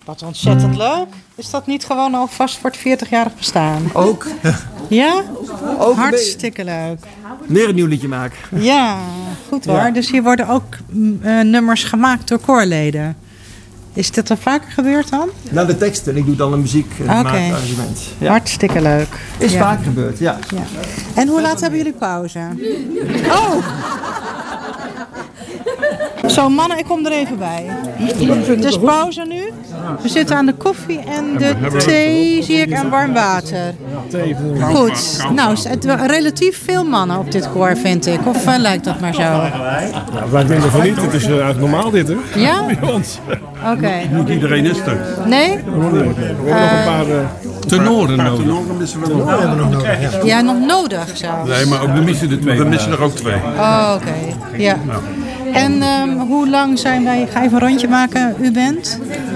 Wat ontzettend leuk. Is dat niet gewoon alvast voor het 40-jarig bestaan? Ook. Ja? Ook Hartstikke leuk. Weer een nieuw liedje maken. Ja, goed hoor. Ja. Dus hier worden ook nummers gemaakt door koorleden. Is dat al vaker gebeurd dan? Nou, de teksten. Ik doe dan een muziekarrangement. Ja. Hartstikke leuk. Is vaak gebeurd, ja. En hoe laat hebben jullie pauze? Oh! Zo, mannen, ik kom er even bij. Het is pauze nu. We zitten aan de koffie en de thee, zie ik, en warm water. Goed. Nou, relatief veel mannen op dit koor, vind ik. Of lijkt dat maar zo? Ja, wij vinden van niet. Het is eigenlijk normaal dit, hè? Ja? Bij ons. Oké. Niet iedereen is er. Nee? We hebben nog een paar tenoren nodig. Tenoren missen we nog. Hebben we nog nodig, ja. Ja, nog nodig zelfs. Nee, maar ook, we missen er 2. We missen er ook 2. Oh, oké. Ja. En hoe lang zijn wij, ga even een rondje maken, u bent?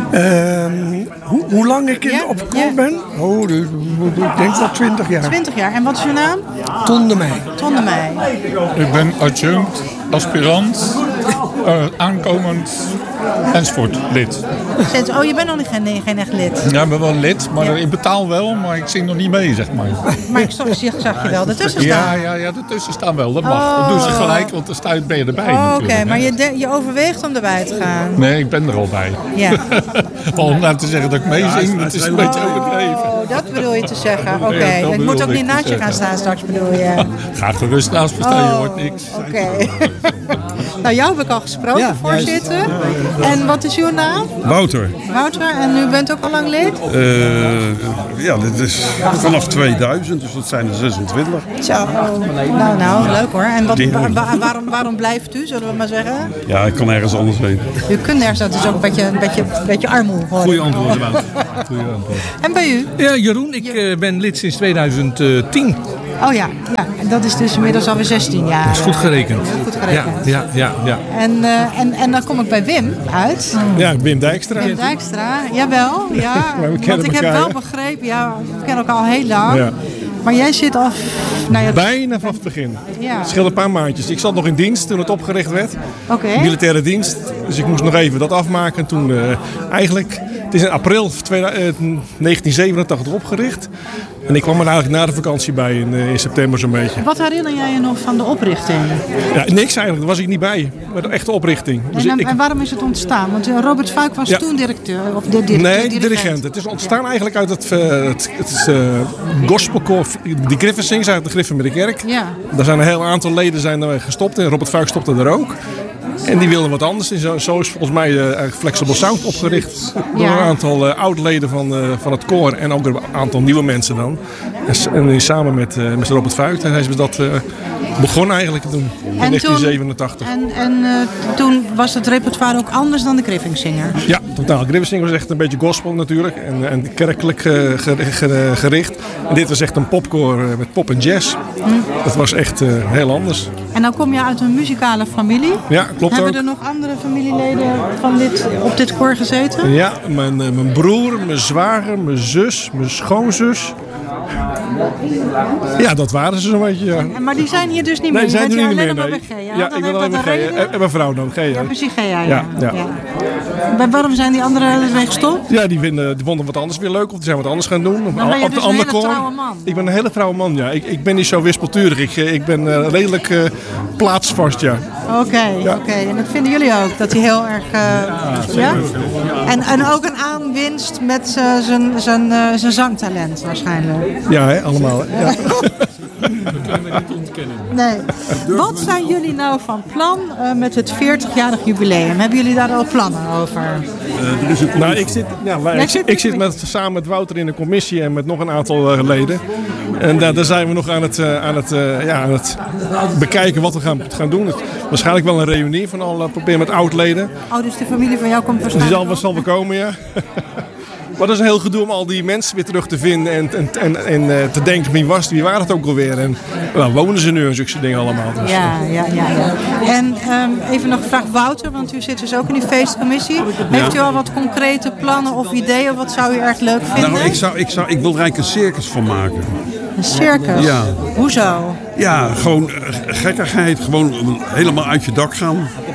Hoe lang ik op koor ben? Oh, ik denk wel 20 jaar. 20 jaar. En wat is uw naam? Ton de Meij. Ton de Meij. Ik ben adjunct, aspirant, aankomend enzovoort lid. Oh, je bent nog geen echt lid? Ja, ik ben wel lid, maar ik betaal wel, maar ik zing nog niet mee, zeg maar. Maar ik zag je wel ertussen staan. Ja, ertussen staan wel. Dat mag. Dat doen ze gelijk, want dan ben je erbij natuurlijk. Oké, maar je overweegt om erbij te gaan? Nee, ik ben er al bij. Ja. Om nou te zeggen dat ik meezing, dat is een beetje overdreven. Oh, dat bedoel je te zeggen. Oké, ik moet ook niet naast je gaan staan straks, bedoel je? Ga gerust naast me staan, je hoort niks. Oké. Nou, jou heb ik al gesproken, voorzitter. En wat is uw naam? Wouter. Wouter, en u bent ook al lang lid? Ja, dit is vanaf 2000, dus dat zijn er 26. Zo, nou, leuk hoor. En waarom blijft u, zullen we maar zeggen? Ja, ik kan ergens anders heen. U kunt ergens, dat is ook een beetje armoe. Goeie antwoorden, Wouter. En bij u? Ja, Jeroen, ik ben lid sinds 2010. Oh ja, en dat is dus inmiddels alweer 16 jaar. Dat is goed gerekend. Heel goed gerekend. Ja. En dan kom ik bij Wim uit. Ja, Wim Dijkstra. Wim Dijkstra, jawel. Ja. Want ik heb wel begrepen, we kennen elkaar al heel lang. Ja. Maar jij zit al... Bijna vanaf het begin. Ja. Het scheelde een paar maandjes. Ik zat nog in dienst toen het opgericht werd. Oké. Militaire dienst. Dus ik moest nog even dat afmaken. En toen eigenlijk... Het is in april 1987 opgericht. En ik kwam er eigenlijk na de vakantie bij in september zo'n beetje. Wat herinner jij je nog van de oprichting? Ja, niks eigenlijk. Daar was ik niet bij. Maar de echte oprichting. Dus en waarom is het ontstaan? Want Robert Fuik was toen directeur. Of dirigent. Het is ontstaan eigenlijk uit het gospelkoor. Die Griffin Sings uit de Griffin met de kerk. Ja. Daar zijn een heel aantal leden zijn gestopt. En Robert Fuik stopte er ook. En die wilden wat anders. En zo is volgens mij Flexible Sound opgericht. Door een aantal oud-leden van het koor. En ook een aantal nieuwe mensen dan. En samen met Robert Fuik. En hij is dat begonnen eigenlijk toen. In 1987. En toen was het repertoire ook anders dan de Griffingsinger? Ja, totaal. Griffingsinger was echt een beetje gospel natuurlijk. En kerkelijk gericht. En dit was echt een popkoor met pop en jazz. Dat was echt heel anders. En dan kom je uit een muzikale familie. Ja, klopt. Hebben ook. er nog andere familieleden op dit koor gezeten? Ja, mijn broer, mijn zwager, mijn zus, mijn schoonzus. Ja, dat waren ze zo'n beetje, ja. Maar die zijn hier dus niet meer? Nee, die zijn er niet meer, nee. Ja, ik ben alleen maar G. En mijn vrouw dan, G. Ja, precies, G, ja. Waarom zijn die anderen ermee gestopt? Ja, die vonden wat anders weer leuk. Of die zijn wat anders gaan doen. Dan ben je dus een hele trouwe man. Ik ben een hele trouwe man, ja. Ik ben niet zo wispelturig. Ik ben redelijk plaatsvast, ja. Oké. En dat vinden jullie ook? Dat hij heel erg... ja? En ook een aanwinst met zijn zangtalent waarschijnlijk. Ja, hè, allemaal. Hè? Ja. Dat kunnen we niet ontkennen. Nee. Wat zijn jullie nou van plan met het 40-jarig jubileum? Hebben jullie daar al plannen over? Ik zit samen met Wouter in de commissie en met nog een aantal leden. En daar zijn we nog aan het bekijken wat we gaan doen. Waarschijnlijk wel een reunie van al proberen met oud-leden. Oh, dus de familie van jou komt waarschijnlijk? Die zal wel komen, ja. Maar dat is een heel gedoe om al die mensen weer terug te vinden en te denken wie waren het ook alweer. En wonen ze nu en zulke dingen allemaal. Dus. Ja. En even nog gevraagd Wouter, want u zit dus ook in die feestcommissie. Heeft u al wat concrete plannen of ideeën? Wat zou u erg leuk vinden? Nou, ik wil er eigenlijk een circus van maken. Een circus? Ja. Hoezo? Ja, gewoon gekkigheid. Gewoon helemaal uit je dak gaan.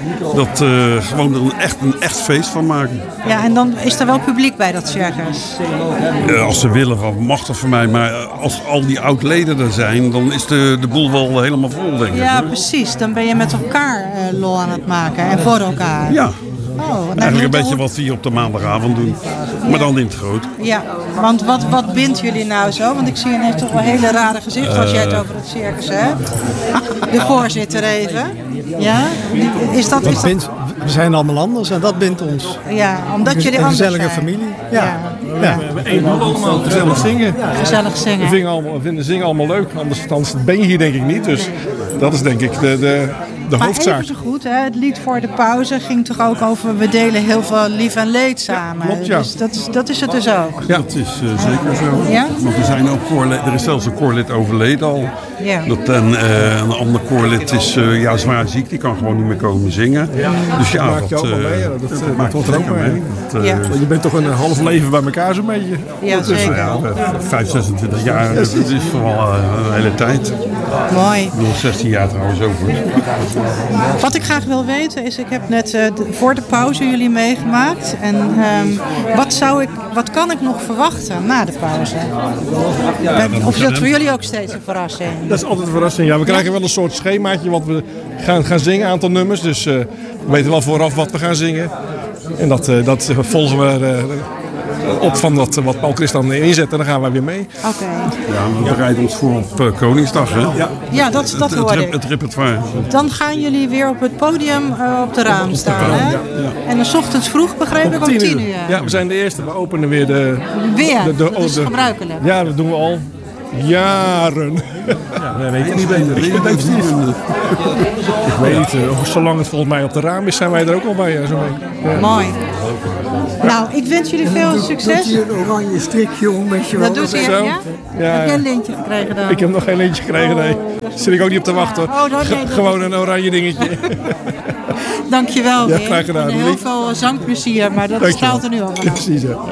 dat gewoon een echt feest van maken. Ja, en dan is er wel publiek bij dat circus? Als ze willen, mag dat voor mij. Maar als al die oud-leden er zijn, dan is de boel wel helemaal vol, denk ik. Ja, precies. Dan ben je met elkaar lol aan het maken en voor elkaar. Ja. Oh, eigenlijk een beetje wat we hier op de maandagavond doen. Maar dan in het groot. Ja, want wat bindt jullie nou zo? Want ik zie ineens toch wel hele rare gezichten als jij het over het circus hebt. De voorzitter even. Ja? We zijn allemaal anders en dat bindt ons. Ja, omdat jullie een anders gezellige zijn. familie. Ja. We hebben één doel allemaal, gezellig zingen. Gezellig zingen. We vinden zingen allemaal leuk, anders ben je hier denk ik niet. Dus dat is denk ik de Maar hoofdzaak. even zo goed, hè? Het lied voor de pauze ging toch ook over we delen heel veel lief en leed samen. Klopt, ja. Dus dat is het dus ook. Ja, het is zeker zo. Ja? Want er is zelfs een koorlid overleden al. Ja. Een ander koorlid is zwaar ziek, die kan gewoon niet meer komen zingen. Dus ja, maak je ook wel mee. Dat hoort er ook mee. Ja. Je bent toch een half leven bij elkaar zo'n beetje. Ja, zeker. 26 jaar, dat is vooral een hele tijd. Mooi. Nog 16 jaar trouwens ook. Hoor. Wat ik graag wil weten is, ik heb net voor de pauze jullie meegemaakt. En wat kan ik nog verwachten na de pauze? Of is dat voor jullie ook steeds een verrassing? Dat is altijd een verrassing. Ja, we krijgen wel een soort schemaatje wat we gaan zingen, een aantal nummers. Dus we weten wel vooraf wat we gaan zingen. En dat volgen we op van wat Paul Christ dan inzet en dan gaan wij weer mee. Oké. Ja, we bereiden ons voor op Koningsdag. Hè? Ja, dat hoorde ik. Het repertoire. Dan gaan jullie weer op het podium op de raam staan. Hè? En dan 's ochtends vroeg begreep ik om 10 uur. Ja, we zijn de eerste. We openen weer dat is gebruikelijk. Ja, dat doen we al jaren. Ja, wij weten niet beter. Ik weet niet, zolang het volgens mij op de raam is, zijn wij er ook al bij. Zo mee. Ja. Mooi. Nou, ik wens jullie veel succes. Doet hij een oranje strikje om met je Dat doet hij, Zo? ja? Ja, Heb jij een lintje gekregen dan? Ik heb nog geen lintje gekregen, nee. Daar zit ik ook niet op te wachten. Oh, nee, Gewoon een oranje dingetje. Dankjewel Ja, weer. graag gedaan. En heel veel zangplezier, maar dat Dankjewel. straalt er nu al Ja, vanaf. precies. Ja.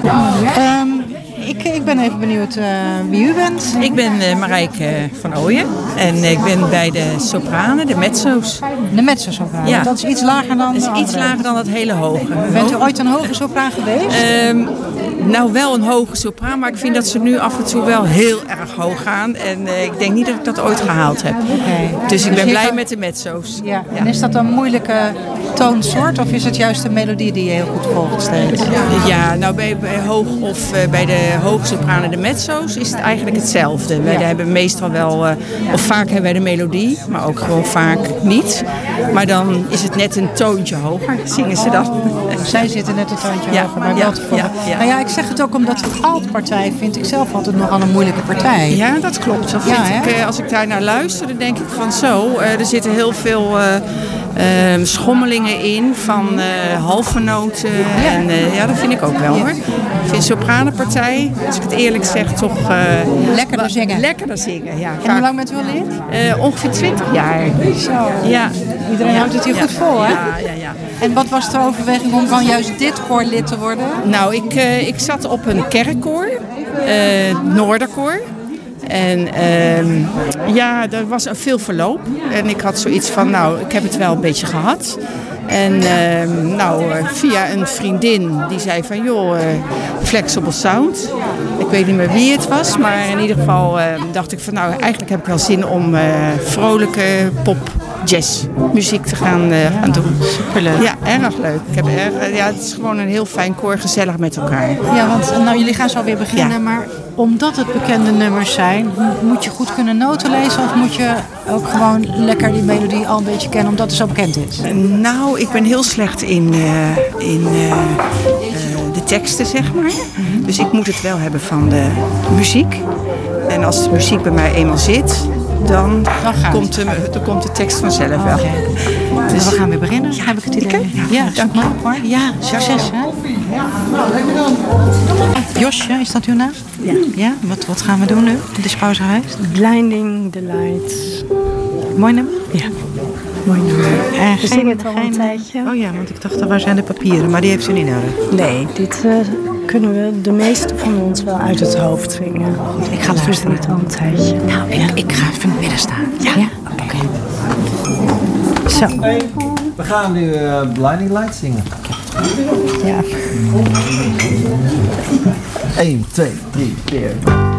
Ik ben even benieuwd wie u bent. Ik ben Marijke van Ooyen en ik ben bij de sopranen, de mezzo's. De mezzo-sopraan. Ja. Dat is iets lager dan Dat is de iets andere. lager dan dat hele hoge. Bent u ooit een hoge sopraan geweest? Nou, wel een hoge sopraan, maar ik vind dat ze nu af en toe wel heel erg hoog gaan. En ik denk niet dat ik dat ooit gehaald heb. Oké. Dus ik ben hier blij kan- met de mezzo's. Ja. En is dat een moeilijke toonsoort of is het juist de melodie die je heel goed volgt steeds? Ja, nou bij hoog of bij de hoge sopranen, de mezzo's, is het eigenlijk hetzelfde. Wij hebben meestal wel, of vaak hebben wij de melodie, maar ook gewoon vaak niet. Maar dan is het net een toontje hoger, zingen ze dan. Zij zitten net een toontje Ja, hoger, maar ja, wel te volgen. ja. Nou ja, ik zeg het ook omdat de altpartij vind ik zelf altijd nogal een moeilijke partij. Ja, dat klopt. Dat Ja, vind ik, als ik daar naar luister, dan denk ik van zo. Er zitten heel veel schommelingen in van halve noten. En ja, dat vind ik ook wel hoor. Ik vind sopranenpartij, als ik het eerlijk zeg, toch... Lekkerder zingen. Lekkerder zingen, ja. En hoe lang bent u al lid? Ongeveer 20 jaar. Zo. Ja. Iedereen houdt het hier goed vol, hè? Ja. En wat was de overweging om van juist dit koor lid te worden? Nou, ik zat op een kerkkoor, Noorderkoor. En ja, er was veel verloop. En ik had zoiets van, nou, ik heb het wel een beetje gehad. En via een vriendin die zei van, joh, Flexible Sound. Ik weet niet meer wie het was, maar in ieder geval dacht ik van, nou, eigenlijk heb ik wel zin om vrolijke pop, jazz muziek te gaan doen. Superleuk. Ja, erg leuk. Het is gewoon een heel fijn koor, gezellig met elkaar. Ja, want nou, jullie gaan zo weer beginnen, Ja. maar omdat het bekende nummers zijn, moet je goed kunnen noten lezen of moet je ook gewoon lekker die melodie al een beetje kennen omdat het zo bekend is? Nou, ik ben heel slecht in de teksten, zeg maar. Dus ik moet het wel hebben van de muziek. En als de muziek bij mij eenmaal zit, dan komt de tekst vanzelf wel. Okay. Dus we gaan weer beginnen, heb ik het idee. Ja, dank hoor. Ja, succes hè. Josje, is dat uw naam? Ja. Ja, wat gaan we doen nu? Dit is pauze geweest. Blinding the Lights. Mooi nummer? Ja, mooi nummer. We zingen het al een tijdje. Oh ja, want ik dacht, waar zijn de papieren? Maar die heeft u niet nodig. Nee, dit kunnen we de meeste van ons wel uit het hoofd zingen. Goed, ik ga Dus we luisteren. zingen het al een tijdje. Nou, ik ga even in het midden staan. Ja? Oké. Zo. We gaan nu Blinding Lights zingen. Ja. 1, 2, 3, 4.